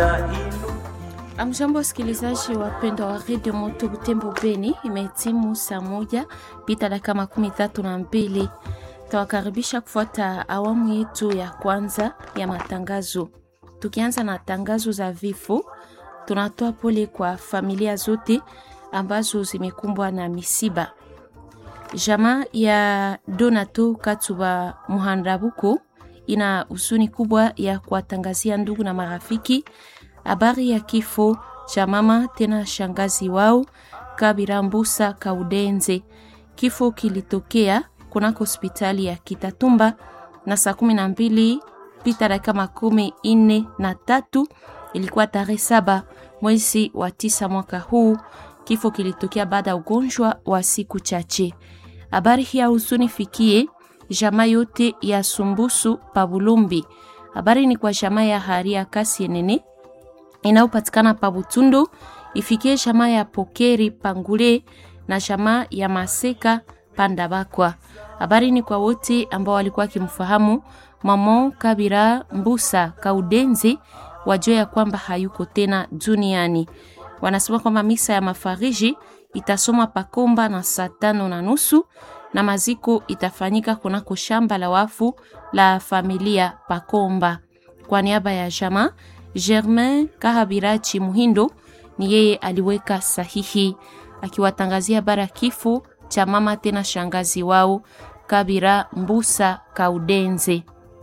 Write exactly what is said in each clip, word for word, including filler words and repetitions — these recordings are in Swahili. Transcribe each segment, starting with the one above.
Amjambo wasikilizaji wapendwa wa Radio Moto Butembo Beni, imetimu saa moja pita dakika makumi tatu na mbili. Tawakaribisha kufuata awamu yetu ya kwanza ya matangazo. Tukianza na tangazo za vifo, tunatoa pole kwa familia zote ambazo zimekumbwa na misiba. Jamaa ya Donato Katuba Muhandabuko ina huzuni kubwa ya kuwatangazia ndugu na marafiki habari ya kifo cha mama tena shangazi wao Kabira Mbusa Kaudenze. Kifo kilitokea kunako hospitali ya Kitatumba na saa kumi na mbili pita dakika makumi ine na tatu. Ilikuwa tarehe saba mwezi wa tisa mwaka huu. Kifo kilitokea baada ya ugonjwa wa siku chache. Habari hii huzuni fikie jamaa yote ya Sumbusu Pabulumbi. Habari ni kwa jamaa ya Haria Kasienene inayopatikana pa Butundu, ifikie jamaa ya Pokeri Pangule na jamaa ya Maseka Pandabakwa. Habari ni kwa wote ambao walikuwa kimfahamu mama Kabira Mbusa Kaudenze, wajua ya kwamba hayuko tena duniani. Wanasema kwamba misa ya mafariji itasoma Pakomba na saa tano na nusu na maziko itafanyika kunako shamba la wafu la familia Pakomba. Kwa niaba ya jamaa, Germain Kahabirachi Muhindo ni yeye aliweka sahihi akiwatangazia habari ya kifo cha mama tena shangazi wao Kabira Mbusa Kaudenze.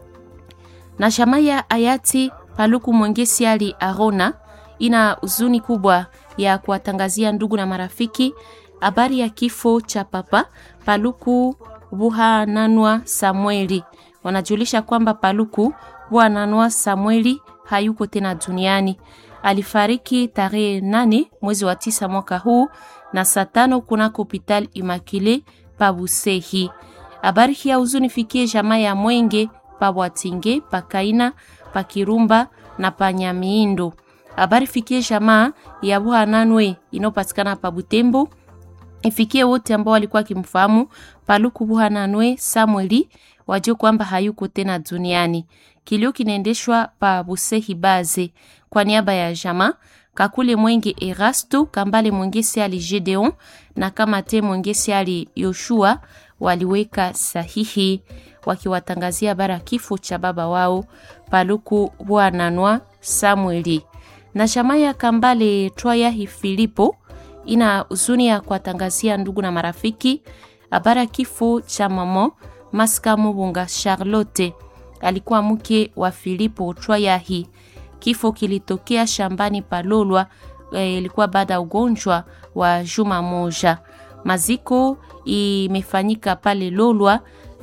Na jamaa ya hayati Paluku Mwengesi Ali Arona ina huzuni kubwa ya kuwatangazia ndugu na marafiki habari ya kifo cha papa Paluku Buhananwa Samueli. Wanajulisha kwamba Paluku Buhananwa Samueli hayuko tena duniani. Alifariki tarehe nane mwezi wa tisa mwaka huu na saa tano kunako hospitali Immaculée pa Busehi. Habari hii huzuni fikie jamaa ya Mwenge pa Bwatinge, pa Kaina, pa Kirumba na pa Nyamiindo. Habari fikie jamaa ya Buhananwe inopatikana pa Butembo. Ifikie wote ambao walikuwa kimfahamu Paluku Buhananwe Samueli, wajue kwamba hayuko tena duniani. Kilio kinaendeshwa pa Busehi Baze. Kwa niaba ya jamaa, Kakule Mwenge Erasto, Kambale Mwengesi Ali Gedeon na Kamate Mwengesi Ali Yoshua waliweka sahihi wakiwatangazia bara kifo cha baba wao Paluku Buhananwa Samueli. Na jamaa ya Kambale Troya Filipo ina huzuni ya kuwatangazia ndugu na marafiki habari kifo cha mama Maska Mubunga Charlotte, alikuwa mke wa Filipo Troyahi. Kifo kilitokea shambani Palolwa, e, ilikuwa baada ya ugonjwa wa juma moja. Maziko imefanyika pale Lolwa,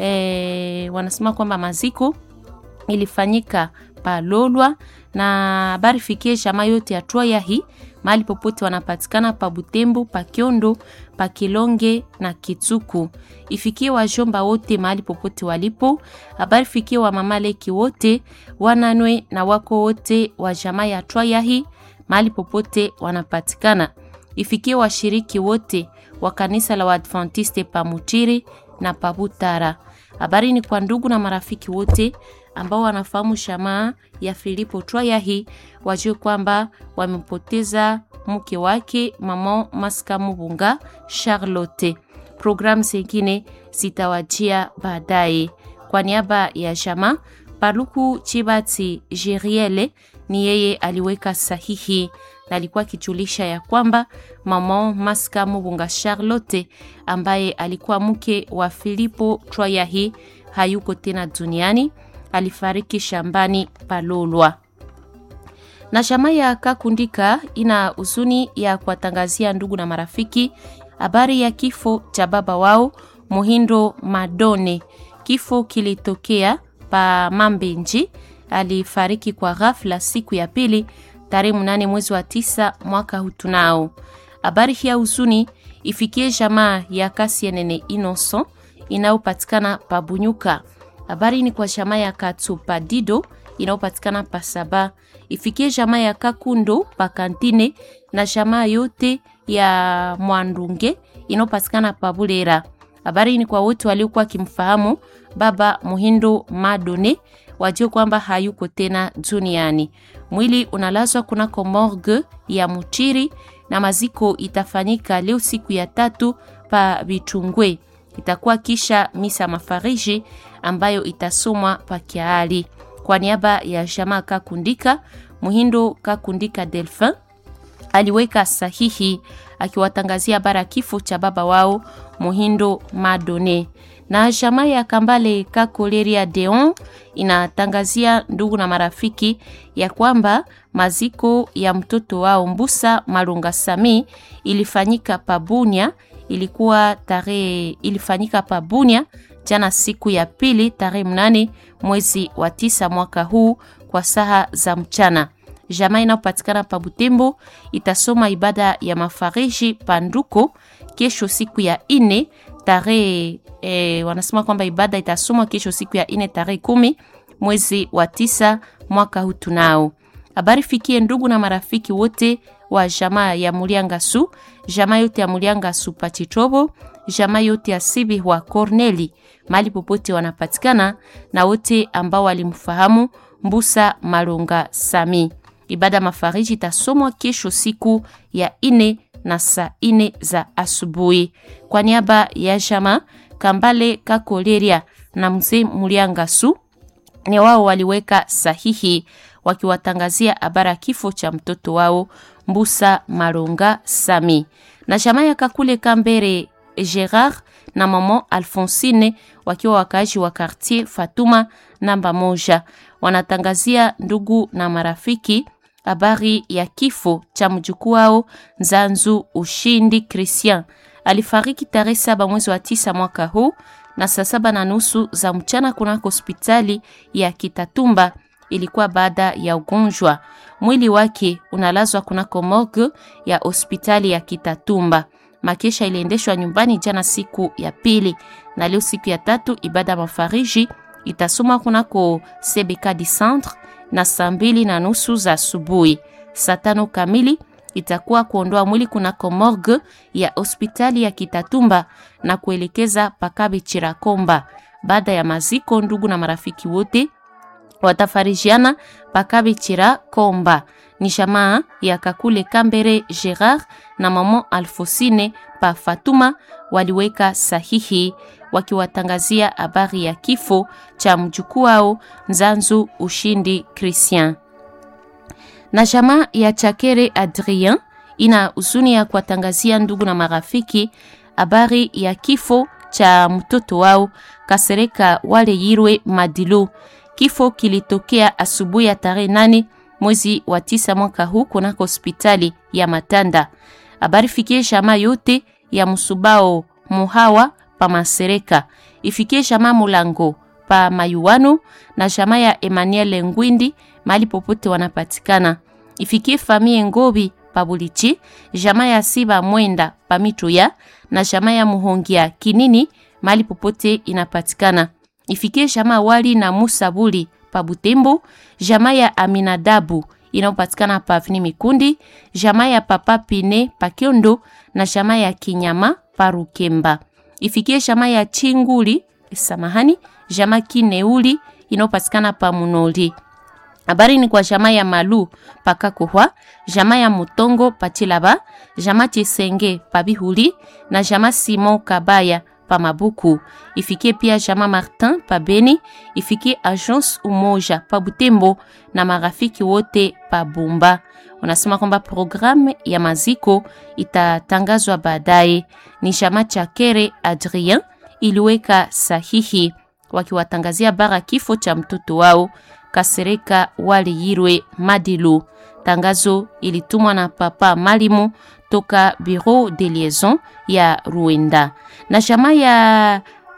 e, wanasema kwamba maziko ilifanyika Palolwa na habari fikie jamaa yote ya Troyahi mahali popote wanapatikana pa Butembo, pa Kiondo, pa Kilonge na Kitsuku. Ifikie wajomba wote mahali popote walipo. Habari fikie wa mama Leki wote, wananwe na wako wote wa jamaa ya Troyahi mahali popote wanapatikana. Ifikie washiriki wote wa kanisa la Waadventiste pa Mutiri na pa Butara. Habari ni kwa ndugu na marafiki wote ambao wanafahamu shamaa ya Filipo Troyahi, wajue kwamba wamempoteza mke wake mama Maska Mubunga Charlotte. Programu zingine zitawajia baadaye. Kwa niaba ya jamaa, Paluku Chibati Jeriele ni yeye aliweka sahihi na alikuwa kijulisha ya kwamba mama Maska Mubunga Charlotte ambaye alikuwa mke wa Filipo Troyahi hayuko tena duniani, alifariki shambani Palolwa. Na jamaa ya Kakundika ina huzuni ya kuwatangazia ndugu na marafiki habari ya kifo cha baba wao Muhindo Madone. Kifo kilitokea pa Mambenji, alifariki kwa ghafla siku ya pili tarehe nane mwezi wa tisa mwaka hutunao. Habari hii ya huzuni ifikie jamaa ya Kasienene Innocent inayopatikana pa Bunyuka. Habari ni kwa jamaa ya Katsupa Dido inayopatikana pa Saba. Ifikie jamaa ya Kakundo pa Kantine na jamaa yote ya Mwandunge inayopatikana pa Bulera. Habari ni kwa wote waliokuwa kimfahamu baba Muhindo Madone, wajue kwamba hayuko tena duniani. Mwili unalazwa kunako morgue ya Mutiri na maziko itafanyika leo siku ya tatu pa Bitungwe. Itakuwa kisha misa mafariji ambayo itasomwa pa Kiali. Kwa niaba ya jamaa Kakundika, Muhindo Kakundika Delphin aliweka sahihi akiwatangazia bara kifo cha baba wao Muhindo Madone. Na jamaa ya Kambale Kakoleria Deon inatangazia ndugu na marafiki ya kwamba maziko ya mtoto wao Mbusa Malunga Sami ilifanyika Pabunia, ilikuwa tarehe ilifanyika Pabunia jana siku ya pili tarehe mnane mwezi wa tisa mwaka huu kwa saa za mchana. Jamaa inayopatikana pa Butembo itasoma ibada ya mafariji Panduko kesho siku ya ine tarehe e, wanasema kwamba ibada itasoma kesho siku ya ine tarehe kumi mwezi wa tisa mwaka huu tunao. Habari fikie ndugu na marafiki wote wa jamaa ya Muliangasu, jamaa yote ya Muliangasu Pachitobo, jamaa yote ya Sibi wa Corneli, mali popote wanapatikana na wote ambao walimfahamu Mbusa Malunga Sami. Ibada mafariji tasomwa kesho siku ya ine na saa ine za asubuhi. Kwa niaba ya jamaa Kambale Kakoleria na mzee Muliangasu, ni wao waliweka sahihi wakiwatangazia habara kifo cha mtoto wao Mbusa Malunga Sami. Na jamaa ya Kakule Kambere Gerard na maman Alphonsine wakiwa wakaaji wa quartier Fatuma namba moja wanatangazia ndugu na marafiki habari ya kifo cha mjukuu wao Nzanzu Ushindi Christian. Alifariki tarehe saba mwezi wa tisa mwaka huu na saa saba na nusu za mchana kunako hospitali ya Kitatumba. Ilikuwa baada ya ugonjwa. Mwili wake unalazwa kunako morgue ya hospitali ya Kitatumba. Makesha iliendeshwa nyumbani jana siku ya pili, na leo siku ya tatu ibada mafariji itasoma kunako C B K di Centre na saa mbili na nusu za asubuhi. Saa tano kamili itakuwa kuondoa mwili kunako morgue ya hospitali ya Kitatumba na kuelekeza pakabe Chirakomba. Baada ya maziko, ndugu na marafiki wote watafarijiana pakabe Chirakomba. Ni jamaa ya Kakule Kambere Gerard na maman Alphonsine pa Fatuma waliweka sahihi wakiwatangazia habari ya kifo cha mjukuu wao Nzanzu Ushindi Christian. Na jamaa ya Chakere Adrien ina huzuni ya kuwatangazia ndugu na marafiki habari ya kifo cha mtoto wao Kasereka Wale Yirwe Madilu. Kifo kilitokea asubuhi ya tarehe nane mwezi wa tisa mwaka huu kunako hospitali ya Matanda. Habari fikie jamaa yote ya Musubao Muhawa pa Masereka, ifikie jamaa Mulango pa Mayuano na jamaa ya Emmanuel Ngwindi mali popote wanapatikana. Ifikie famille Ngobi pa Bulichi, jamaa ya Siba Mwenda pa Mituya na jamaa ya Muhongia Kinini mali popote inapatikana. Ifikie jamaa Wali na Musa Buli pa Butembo, jamaa ya Aminadabu inayopatikana pa Avni Mikundi, jamaa ya Papa Pine pa Kiondo na jamaa ya Kinyama pa Rukemba. Ifikie jamaa ya Chinguli, samahani, jamaa Kineuli inayopatikana pa Munoli. Habari ni kwa jamaa ya Malu pa Kakohwa, jamaa ya Mutongo pa Chilaba, jamaa Chisenge pa Bihuli na jamaa Simon Kabaya pa Mabuku. Ifikie pia jamaa Martin pa Beni, ifikie Agence Umoja pa Butembo na marafiki wote pa Bumba. Unasema kwamba programu ya maziko itatangazwa baadaye. Ni jamaa Chakere Adrien iliweka sahihi wakiwatangazia bara kifo cha mtoto wao Kasereka Wale Yirwe Madilu. Tangazo ilitumwa na Papa Malimu toka Bureau de Liaison ya Ruenda. Na jamaa ya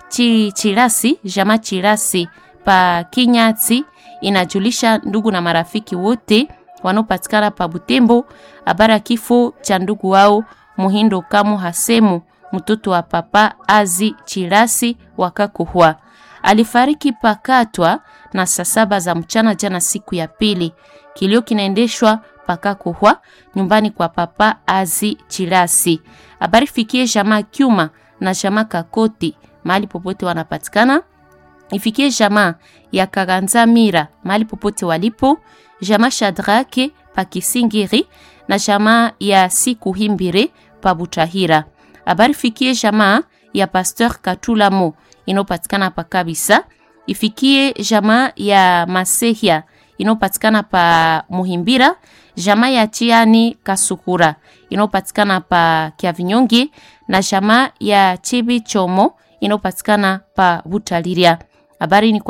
Chirasi, jamaa Chirasi pa Kinyati inajulisha ndugu na marafiki wote wanopatikana pa Butembo habara kifo cha ndugu wao Muhindo Kamu Hasemu, mtoto wa Papa Azi Chirasi wakakuhua. Alifariki pakatwa na saa saba za mchana jana siku ya pili. Kilio kinaendeshwa pakakuhua nyumbani kwa Papa Azi Chirasi. Habari fikie jamaa Kyuma na jamaa Kakoti mahali popote wanapatikana. Ifikie jamaa ya Kaganza Mira mahali popote walipo, jamaa Shadrake pa Kisingiri na jamaa ya Siku Himbire pa Butahira. Habari fikie jamaa ya Pasteur Katulamo inopatikana pa Kabisa. Ifikie jamaa ya Masehia inopatikana pa Muhimbira, jamaa ya Chiani Kasukura inopatikana pa Kiavinyongi na jamaa ya Chibi Chomo inopatikana pa Butaliria. Habari ni